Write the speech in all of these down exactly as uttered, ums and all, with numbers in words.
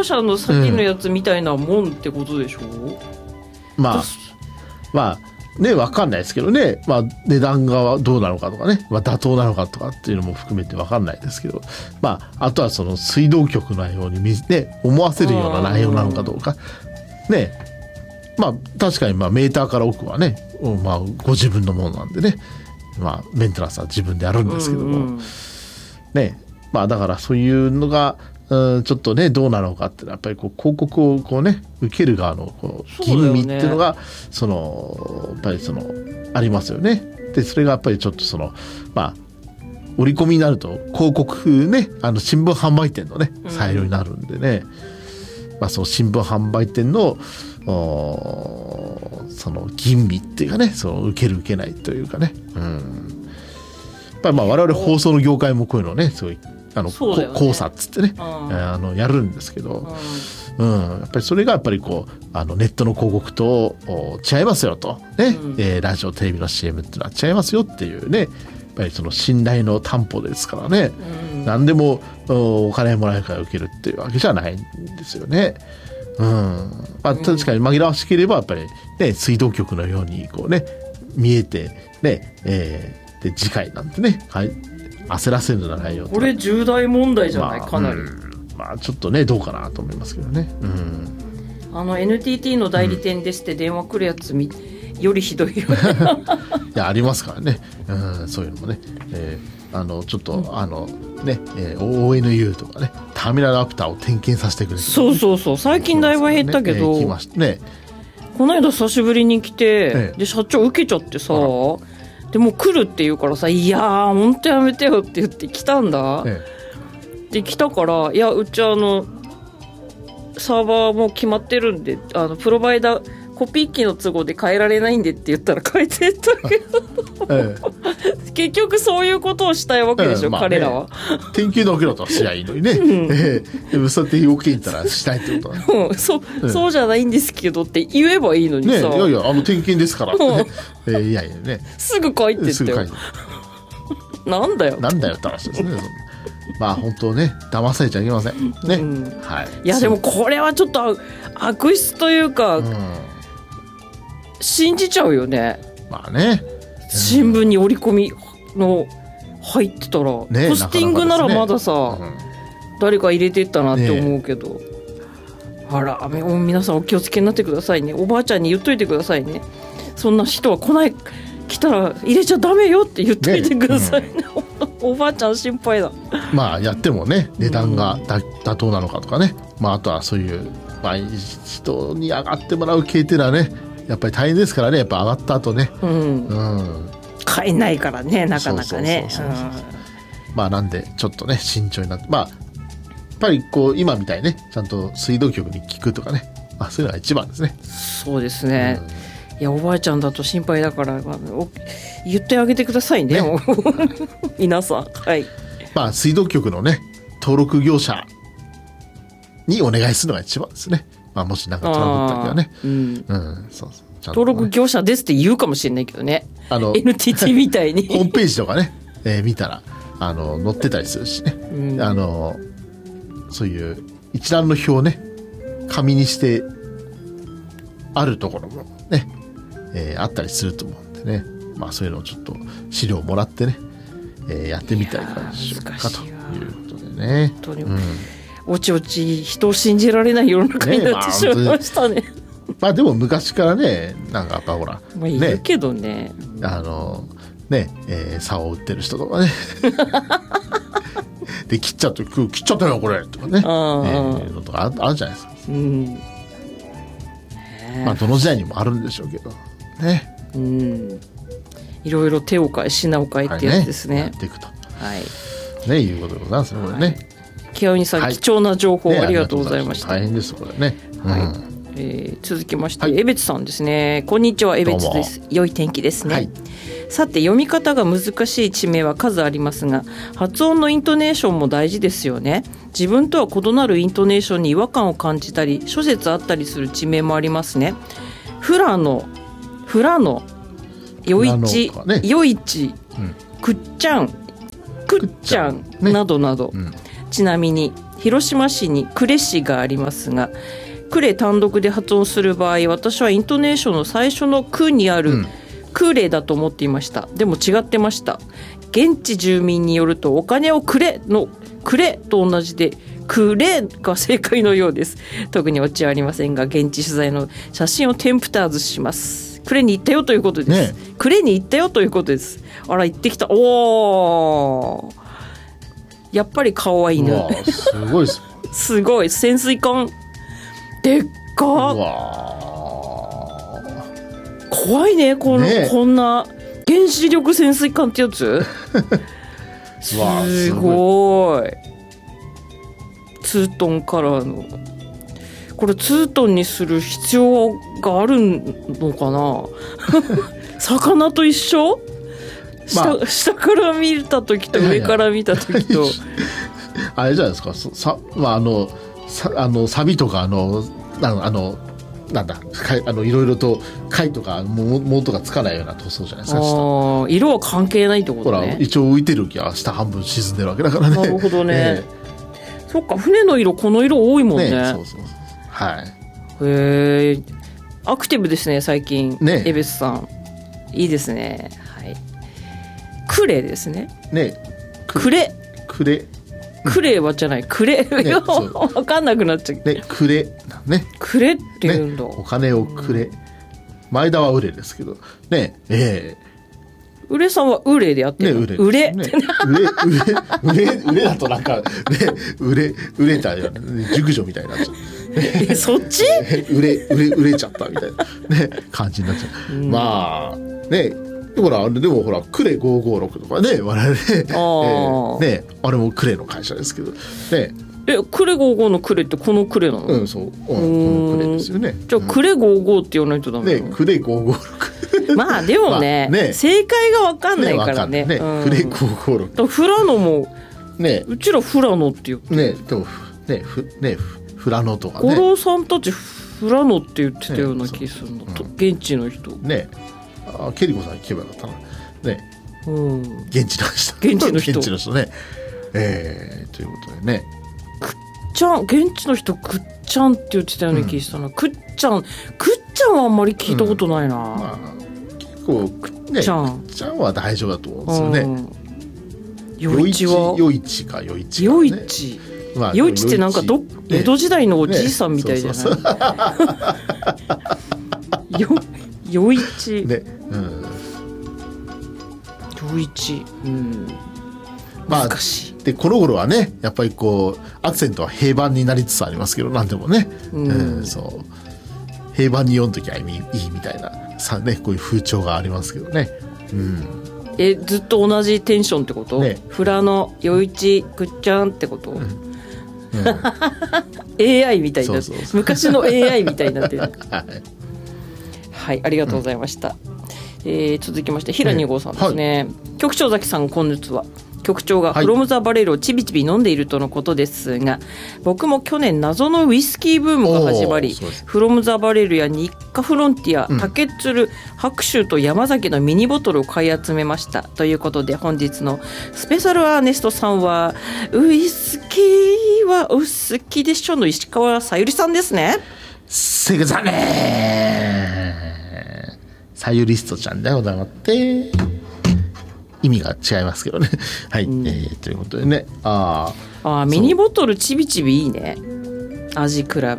車の先のやつみたいなもんってことでしょ、うん、 まあまあね、分かんないですけどね、まあ、値段がどうなのかとかね、まあ、妥当なのかとかっていうのも含めて分かんないですけど、まあ、あとはその水道局のように、ね、思わせるような内容なのかどうかね、まあ確かにまあメーターから奥はね、まあ、ご自分のものなんでね、まあ、メンテナンスは自分でやるんですけども、うんうん、ね、まあだからそういうのがうんちょっとねどうなのかってやっぱりこう広告をこうね受ける側のこう吟味っていうのがそのやっぱりそのありますよね。でそれがやっぱりちょっとそのまあ折り込みになると広告ね、あの新聞販売店のね裁量になるんでね、うん、まあその新聞販売店のその吟味っていうかね、その受ける受けないというかね、うん、やっぱりまあ我々放送の業界もこういうのねすごいあの、ね、考察っつってね、うん、あのやるんですけど、うんうん、やっぱりそれがやっぱりこうあのネットの広告と違いますよとね、うんえー、ラジオテレビの シーエム っていうのは違いますよっていうね、やっぱりその信頼の担保ですからね、うん、何でもお金もらえるから受けるっていうわけじゃないんですよね。うんまあ、確かに紛らわしければやっぱり、ね、水道局のようにこう、ね、見えて、ねえー、で次回なんてね、はい焦らせるのないよ。 これ重大問題じゃない、 まあ、 かなり、 うんまあ、ちょっとねどうかなと思いますけどね、うん、 あの エヌティーティー の代理店ですって電話来るやつみ、うん、よりひどいよいやありますからね、うん、そういうのもね、えー、あのちょっと、うん、あのね、えー、オーエヌユー とかねターミナルアプターを点検させてくれる、ね、 そうそうそう最近だいぶ減ったけど、ねえー来ましたね、この間久しぶりに来て、ええ、で社長受けちゃってさでもう来るって言うからさいやーほんとやめてよって言って来たんだ、ええ、で来たからいやうちあのサーバーも決まってるんであのプロバイダーコピー機の都合で変えられないんでって言ったら変えてったけど、ええ、結局そういうことをしたいわけでしょ、ええまあね、彼らは点検だけだったらしないいのにね、うんええ、でもそうやって要件言ったらしないってことだ、ねうん、 そ, ええ、そうじゃないんですけどって言えばいいのにさ、 ね、いやいやあの点検ですからって、ねえー、いやいやねすぐ書いてってよなんだよなんだよって話ですねまあ本当ね騙されちゃいけませんね、うんはい、 いやでもこれはちょっと悪質というか、うん、信じちゃうよね。 まあね、 うん、新聞に折り込みの入ってたら、ね、ポスティングならまださ、なかなかですね、うん、誰か入れてったなって思うけど、ね、あら皆さんお気をつけになってくださいね。おばあちゃんに言っといてくださいね。そんな人は来ない来たら入れちゃダメよって言っといてくださいね、ねうん、おばあちゃん心配だ。 まあやってもね値段が妥当なのかとかね、うんまあ、あとはそういう、まあ、人に上がってもらう系っていうのはねやっぱり大変ですからね。やっぱ上がった後ね、うんうん、 買えないからねなかなかね。 まあなんでちょっとね慎重になって、まあやっぱりこう今みたいにねちゃんと水道局に聞くとかね、まあ、そういうのが一番ですね。 そうですね、うん、いやおばあちゃんだと心配だから、まあ、言ってあげてください ね, ね皆さん、はいまあ、水道局のね登録業者にお願いするのが一番ですね。まあ、もしなんかトラブった時はね、うんうん、そうそうちゃんとね、 登録業者ですって言うかもしれないけどね、あの エヌティーティー みたいにホームページとかね、えー、見たらあの載ってたりするしね、うん、あのそういう一覧の表をね紙にしてあるところもね、えー、あったりすると思うんでね、まあ、そういうのをちょっと資料をもらってね、えー、やってみたらいかがでしょうかということでね。本当に、うん、 おちおち人を信じられない世の中になってしまいましたね。 まあでも昔からねなんかやっぱほら、 まあ、いるけどねあのね、えー、竿を打ってる人とかねで切っちゃって切っちゃったよこれとかね、あ、えー、のとか あ, あるじゃないですか、うんまあ、どの時代にもあるんでしょうけどね、 うん、いろいろ手を変え品を変えってやつですね、 はい、ねやっていくと、 はいね、いうことでございますね、これね。 清美さん、はい、貴重な情報ありがとうございました。 大変ですこれね、 はいうんえー、続きまして、はい、江別さんですね。こんにちは、江別です。良い天気ですね、はい、さて読み方が難しい地名は数ありますが発音のイントネーションも大事ですよね。自分とは異なるイントネーションに違和感を感じたり諸説あったりする地名もありますね。フラノ、フラノ、ヨイチ、ね、ヨイチ、うん、クッチャン、クッチャン、ね、などなど、うん、ちなみに広島市に呉市がありますが、呉単独で発音する場合、私はイントネーションの最初のクにある呉だと思っていました。でも違ってました。現地住民によると、お金をくれのくれと同じでくれが正解のようです。特にオチはありませんが、現地取材の写真をテンプターズします。くれに行ったよということです、ね、くれに行ったよということです。あら、行ってきた。おー、やっぱり可愛い犬。 すごいですすごい潜水艦でっか。うわ、 怖いね、この、ね、こんな原子力潜水艦ってやつすごい。ツートンカラーの、これツートンにする必要があるのかな魚と一緒、まあ、下, 下から見た時と上から見た時と、いやいやあれじゃないですか、さ、まあ、あのさあのサビとかあのあのあのなんだあのいろいろと貝とか藻とかつかないような塗装じゃないですか。 あ、色は関係ないってことね。 ほら一応浮いてる時は下半分沈んでるわけだからね。 なるほどね、えー、そっか、船の色この色多いもんね。 ね、そうそうそう、はい。 へえ、アクティブですね最近、 ね、 エベスさんいいですね。はい、クレですね。 ね、 クレクレクレはじゃない、クレ、ね、分かんなくなっちゃう。 ね、クレね、 クレって言うんだ、ね、 お金をくれ、うん、前田はウレですけどね、えー、ウレさんはウレでやってるの、 ね、ウレ、ね、ウレウレウレウレだとなんかね、ウレウレたよね、熟女みたいになっちゃう。 え、そっち売れ売れ売れちゃったみたいな、ね、感じになっちゃう、うん、まあね、ほらでもほらクレごーごーろくとかね、我々ね、えー、ね、あれもクレの会社ですけどね。 え、クレごーごーのクレってこのクレなの？ うん、そう、うん、このクレですよね。 じゃあクレごーごーって言わないとダメなの？ ね、クレごーごーろくまあでも ね,、まあ、ね、正解が分かんないからね。 ね、うん、クレごーごーろく。 フラノもね、 うちらフラノって言ってね、でもね、ふねフラノとかね。 五郎さんたちフラノって言ってたような気するの、ね、うん、現地の人ね。あ、ケリコさん聞けばよかったなね、うん、現地の人現地の人現地の人ね、えー、ということでね、 くっちゃん、現地の人くっちゃんって言ってたような気したな、うん、くっちゃんくっちゃんはあんまり聞いたことないな、うん、まあ、結構くっちゃん、ね、くっちゃんは大丈夫だと思うんですよね、うん、よいちはよいちかよいち、ね、よいち、まあ、よいちってなんかど、ね、江戸時代のおじいさんみたいじゃない、ね、そうそうよよいち、ね、うん、よいち、うん、難しい、まあ、でこの頃はね、やっぱりこうアクセントは平板になりつつありますけど、なんでもね、うんうん、そう平板に読んどきゃいいみたいなさ、ね、こういう風潮がありますけどね、うん、え、ずっと同じテンションってこと、ね、フラノよいちくっちゃんってこと、うんうん、エーアイ みたいになって、そうそうそう、昔の エーアイ みたいになってる、はい、はい、ありがとうございました、うん、えー、続きまして平に号さんですね、はい、局長崎さん、こんにちは。局長がフロムザバレルをちびちび飲んでいるとのことですが、僕も去年謎のウイスキーブームが始まり、フロムザバレルや日課フロンティア、竹鶴、白州と山崎のミニボトルを買い集めました。ということで本日のスペシャルアーネストさんは、ウイスキーはお好きでしょの石川さゆりさんですね。セグザネーさゆりストちゃんでございますって意味が違いますけどねはい、うん、えー、ということでね、ああ、ミニボトルちびちびいいね、味比べ、うん、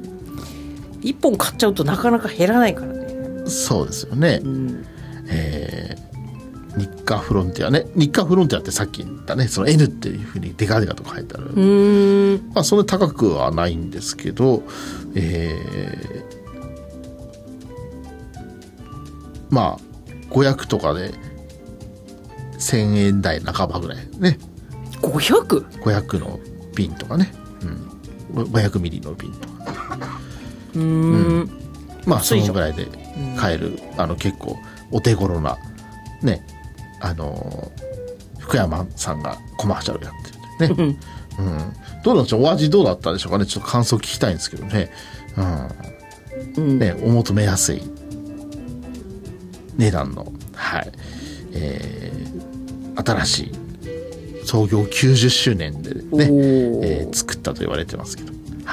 いっぽん買っちゃうとなかなか減らないからね。そうですよね、うん、えー、日課フロンティアね、日課フロンティアってさっき言ったね、その N っていうふうにデカデカと書いてある、うーん、まあそんな高くはないんですけど、えー、まあごひゃくとかでせんえん台半ばぐらいね。 ごひゃく?ごひゃく の瓶とかね、うん、ごひゃくミリの瓶とか、うーん、うん、まあそのぐらいで買える、あの結構お手頃なね、あの福山さんがコマーシャルやってるね、うん、どうなんでしょう、お味どうだったでしょうかね、ちょっと感想聞きたいんですけどね、うん、ね、お求めやすい値段の、はい、えー、新しい創業きゅうじゅっしゅうねんでね、えー、作ったと言われてますけど、